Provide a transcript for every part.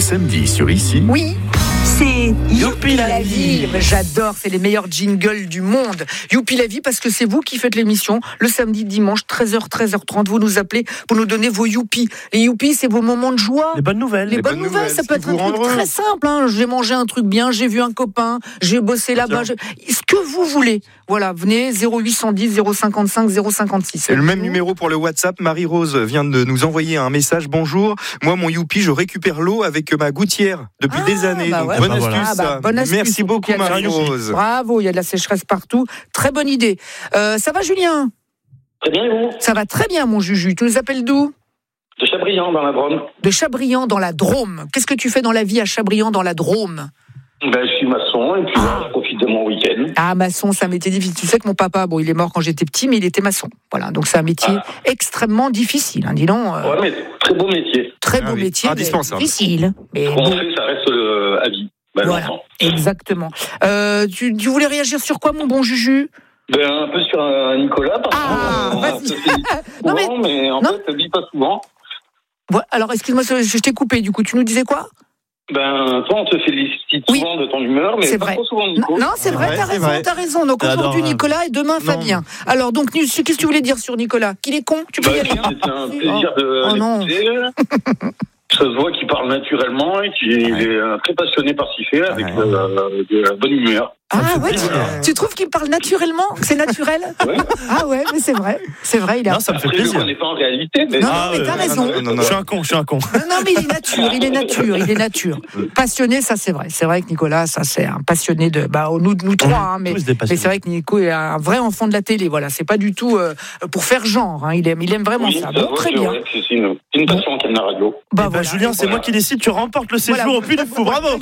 samedi sur Ici. Oui, c'est Youpi la vie. J'adore, c'est les meilleurs jingles du monde. Youpi la vie parce que c'est vous qui faites l'émission le samedi, dimanche, 13h, 13h30. Vous nous appelez pour nous donner vos youpi. Les youpi, c'est vos moments de joie. Les bonnes nouvelles. Les bonnes nouvelles, ça peut être un truc très simple. J'ai mangé un truc bien, j'ai vu un copain, j'ai bossé là-bas. Ce que vous voulez. Voilà, venez 0810 055 056. C'est le même numéro pour le WhatsApp. Marie-Rose vient de nous envoyer un message. Bonjour, moi mon youpi, je récupère l'eau avec ma gouttière depuis des années. Bah donc, ouais. bonne astuce. Bonne astuce. Merci beaucoup Marie-Rose. Bravo, il y a de la sécheresse partout. Très bonne idée. Ça va Julien ? Très bien, et vous ? Ça va très bien mon Juju. Tu nous appelles d'où ? De Chabriand, dans la Drôme. De Chabriand dans la Drôme. Qu'est-ce que tu fais dans la vie à Chabriand dans la Drôme ? Je suis maçon et puis je profite de mon week-end. Ah, maçon, c'est un métier difficile. Tu sais que mon papa, il est mort quand j'étais petit, mais il était maçon. Voilà, donc c'est un métier extrêmement difficile. Dis donc. Ouais, mais très beau métier. Très beau métier, indispensable. Mais difficile. Mais On fait, ça reste à vie. Voilà, exactement. Tu voulais réagir sur quoi, mon bon Juju ? Un peu sur Nicolas, parce vas-y. Non, mais en fait, ça ne vit pas souvent. Voilà, alors, excuse-moi, je t'ai coupé, du coup. Tu nous disais quoi ? Toi, on te félicite souvent de ton humeur, mais c'est pas vrai. trop souvent, Nico. Non, c'est vrai, t'as raison. Donc aujourd'hui, Nicolas et demain, Fabien. Alors, donc, qu'est-ce que tu voulais dire sur Nicolas ? Qu'il est con ? Tu peux y aller. C'est un plaisir de l'écouter. Ça se voit qu'il parle naturellement et qu'il est très passionné par ce qu'il fait, avec de la bonne humeur. Ah ouais, tu trouves qu'il parle naturellement ? C'est naturel ? Ouais. Ah ouais, mais c'est vrai, il est. Non, ça me fait Après, plaisir. je ne connais pas en réalité, mais... Non, mais t'as raison. Non. Je suis un con. Non, mais il est nature. Passionné, ça c'est vrai. C'est vrai que Nicolas, ça c'est un passionné de. Nous trois, mais c'est vrai que Nico est un vrai enfant de la télé. Voilà, c'est pas du tout pour faire genre. Il aime vraiment ça. Bon, très bien. C'est une passion qui aime la radio. Voilà. Julien, c'est moi qui décide. Tu remportes le séjour au Puy du Fou. Bravo.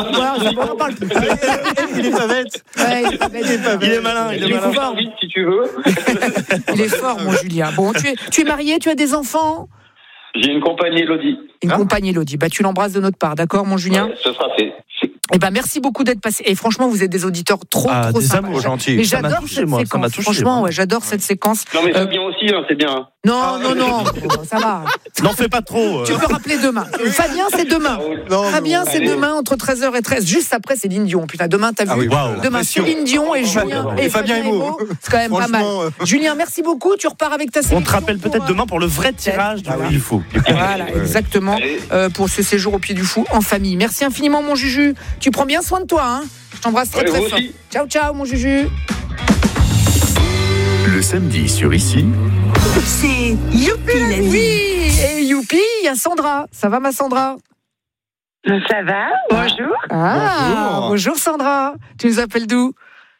Il est pas bête. Il est malin. Fort vite si tu veux. Il est fort, mon Julien. Bon, tu es marié, tu as des enfants ? J'ai une compagne Élodie. Compagne Élodie. Tu l'embrasses de notre part, d'accord, mon Julien ? Ce sera fait. Merci beaucoup d'être passé. Et franchement, vous êtes des auditeurs trop sympas. Gentils. Mais j'adore cette séquence. Franchement, j'adore cette séquence. Non, mais Fabien aussi, c'est bien. Non, ça va. N'en fais pas trop. Tu peux rappeler demain. Fabien, c'est demain. Fabien, c'est demain entre 13h et 13h. Juste après, c'est Céline Dion. Putain, demain, t'as vu. Demain, Céline Dion et Julien et Fabien Emo. C'est quand même pas mal. Julien, merci beaucoup. Tu repars avec ta sélection. On te rappelle peut-être demain pour le vrai tirage du Puy du Fou. Voilà, exactement. Pour ce séjour au Pied du Fou en famille. Merci infiniment, mon Juju. Tu prends bien soin de toi, hein. Je t'embrasse très fort. Ciao, mon Juju. Le samedi sur Ici. C'est Youpi la vie. Oui, et Youpi, il y a Sandra. Ça va, ma Sandra ? Ça va, bonjour. Bonjour Sandra. Tu nous appelles d'où ?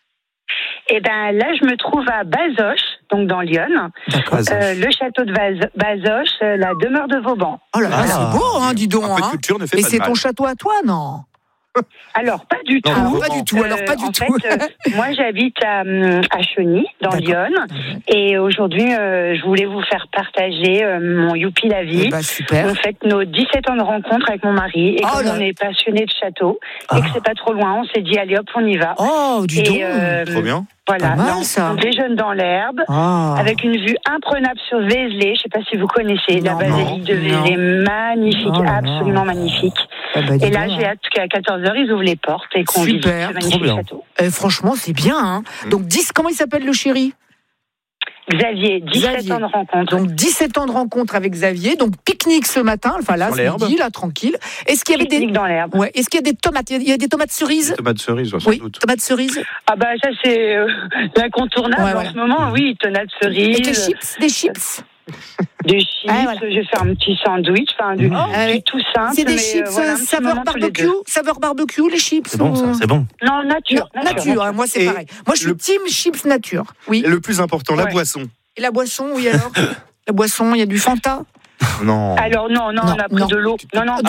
Là, je me trouve à Bazoches, donc dans l'Yonne. Le château de Bazoches, la demeure de Vauban. Oh là là, c'est beau, dis donc. Un peu de culture ne fait Et pas de c'est mal. ton château à toi, non ? Alors, pas du tout. Pas du tout. Moi, j'habite à Cheny, dans l'Yonne. Et aujourd'hui, je voulais vous faire partager mon Youpi la vie. Super. On fête nos 17 ans de rencontre avec mon mari. Et comme on est passionné de château, et que c'est pas trop loin, on s'est dit, allez hop, on y va. Oh, dis donc. Trop bien. Voilà, on déjeune dans l'herbe, avec une vue imprenable sur Vézelay. Je ne sais pas si vous connaissez la basilique de Vézelay, magnifique, absolument magnifique. Et là, j'ai hâte qu'à 14h, ils ouvrent les portes et qu'on visite ce magnifique château. Franchement, c'est bien. Hein. Donc, comment il s'appelle le chéri ? Xavier, 17 ans de rencontre. Donc 17 ans de rencontre avec Xavier. Donc pique-nique ce matin, ce midi, là, tranquille. Est-ce qu'il y avait pique-nique dans l'herbe. Ouais. Est-ce qu'il y a des tomates ? Il y a des tomates cerises ? Des tomates cerises, sans doute. Tomates cerises. Ça c'est l'incontournable en ce moment. Oui, tomates cerises. Et des chips. Des chips, je vais faire un petit sandwich, du tout simple. C'est des chips saveur barbecue, les chips. C'est bon, ça, c'est bon. Non, nature. Moi, c'est pareil. Moi, je suis team chips nature. Oui. Et le plus important, la boisson. Et la boisson, oui, alors ? La boisson, il y a du Fanta ? Non. Alors, non, on a pris de l'eau.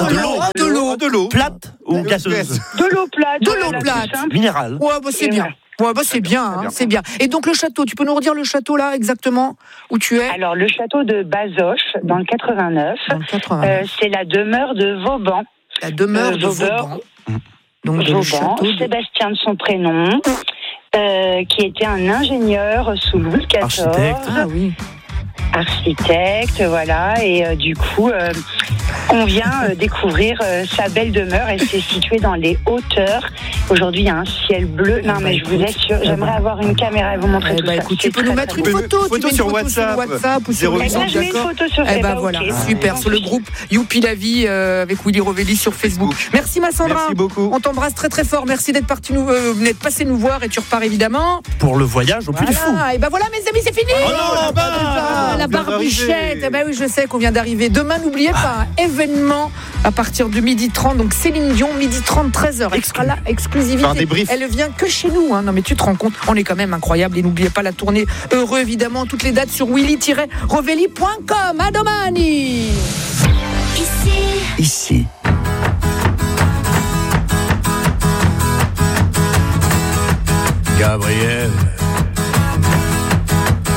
De l'eau. Plate ou gazeuse ? De l'eau plate. Minérale. Ouais, c'est bien. C'est bien, c'est bien. Et donc le château, tu peux nous redire le château là exactement où tu es ? Alors le château de Bazoches dans le 89. C'est la demeure de Vauban. La demeure de Vauban. Donc Vauban, le château Sébastien de son prénom, qui était un ingénieur sous Louis XIV. Architecte. Ah oui. architecte, voilà, et du coup, on vient découvrir sa belle demeure. Elle s'est située dans les hauteurs. Aujourd'hui, il y a un ciel bleu. Non, mais je vous assure, j'aimerais avoir une caméra et vous montrer tout ça. Écoute, tu peux nous mettre une photo, sur WhatsApp ou sur Facebook. Je mets une photo sur Facebook. Voilà, super, sur le groupe Youpi la vie avec Willy Rovelli sur Facebook. Merci ma Sandra. Merci beaucoup. On t'embrasse très très fort. Merci d'être passé nous voir et tu repars évidemment pour le voyage au Puy du Fou. Et voilà mes amis, c'est fini. Oh non, la barbichette. Oui, je sais qu'on vient d'arriver. Demain, n'oubliez pas, événement à partir de 12h30. Donc Céline Dion, 12h30, 13h. Elle sera là, exclusivité. Elle vient que chez nous. Non mais tu te rends compte, on est quand même incroyable. Et n'oubliez pas la tournée Heureux, évidemment. Toutes les dates sur willy-rovelli.com. À domani. Ici. Gabriel.